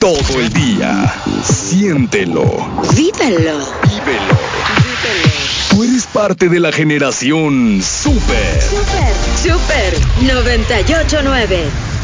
todo el día. Siéntelo. Vívelo. Vívelo. Tú eres parte de la generación Super. Super 98.9.